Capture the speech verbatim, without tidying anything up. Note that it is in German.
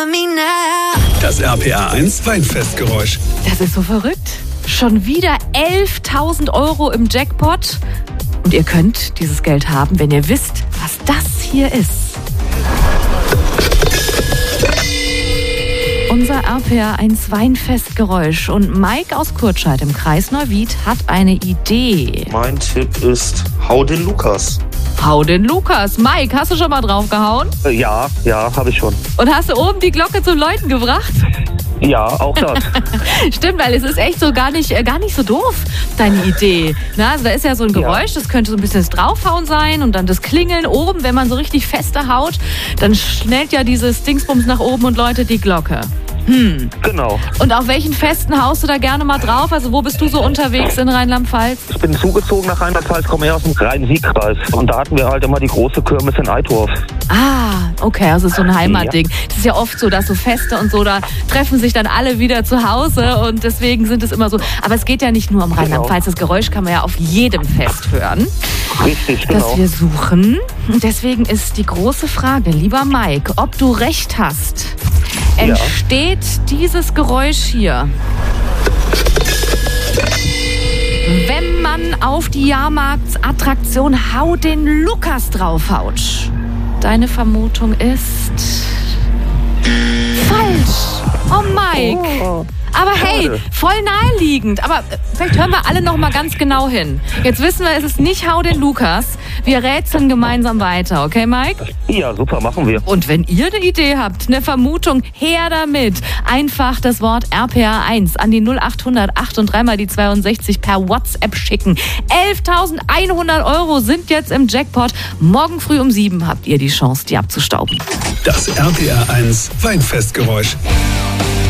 Das R P R eins Weinfestgeräusch. Das ist so verrückt. Schon wieder elftausend Euro im Jackpot. Und ihr könnt dieses Geld haben, wenn ihr wisst, was das hier ist. Unser R P R eins Weinfestgeräusch. Und Mike aus Kurtscheid im Kreis Neuwied hat eine Idee. Mein Tipp ist, hau den Lukas. Hau den Lukas. Mike, hast du schon mal draufgehauen? Äh, ja, ja, habe ich schon. Und hast du oben die Glocke zum Läuten gebracht? Ja, auch das. Stimmt, weil es ist echt so gar nicht, äh, gar nicht so doof, deine Idee. Na, also da ist ja so ein Geräusch, das könnte so ein bisschen das Draufhauen sein und dann das Klingeln oben, wenn man so richtig feste haut, dann schnellt ja dieses Dingsbums nach oben und läutet die Glocke. Hm. Genau. Und auf welchen Festen haust du da gerne mal drauf? Also wo bist du so unterwegs in Rheinland-Pfalz? Ich bin zugezogen nach Rheinland-Pfalz, komme eher aus dem Rhein-Sieg-Kreis. Und da hatten wir halt immer die große Kirmes in Eitorf. Ah, okay, also so ein Heimatding. Das ist ja oft so, dass so Feste und so, da treffen sich dann alle wieder zu Hause und deswegen sind es immer so. Aber es geht ja nicht nur um Rheinland-Pfalz, das Geräusch kann man ja auf jedem Fest hören. Richtig, genau. Das wir suchen. Und deswegen ist die große Frage, lieber Mike, ob du recht hast. Entsteht dieses Geräusch hier, wenn man auf die Jahrmarktsattraktion Hau den Lukas draufhaut? Deine Vermutung ist falsch. Oh, Mike. Oh. Aber hey, voll naheliegend. Aber vielleicht hören wir alle noch mal ganz genau hin. Jetzt wissen wir, es ist nicht Hau den Lukas. Wir rätseln gemeinsam weiter, okay, Mike? Ja, super, machen wir. Und wenn ihr eine Idee habt, eine Vermutung, her damit. Einfach das Wort R P R eins an die null acht hundert acht und dreimal die zweiundsechzig per WhatsApp schicken. elftausendeinhundert Euro sind jetzt im Jackpot. Morgen früh um sieben habt ihr die Chance, die abzustauben. Das R P R eins Weinfestgeräusch.